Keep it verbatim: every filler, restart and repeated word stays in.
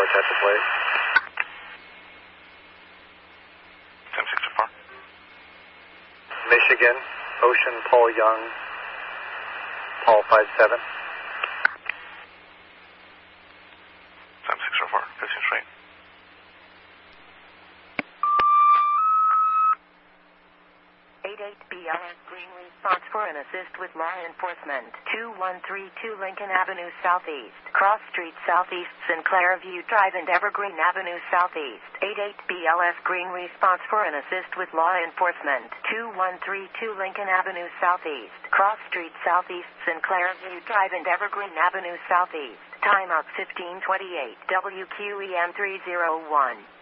four, touch the plate. ten sixty-four. Michigan, Ocean, Paul Young, Paul five seven. ten sixty-four, fifteen straight. eighty-eight B L S Green response for an assist with law enforcement. two one three two Lincoln Avenue Southeast, Cross Street Southeast, Sinclair View Drive and Evergreen Avenue Southeast. eighty-eight B L S Green response for an assist with law enforcement. two one three two Lincoln Avenue Southeast, Cross Street Southeast, Sinclair View Drive and Evergreen Avenue Southeast. Timeout fifteen twenty-eight, W Q E M three oh one.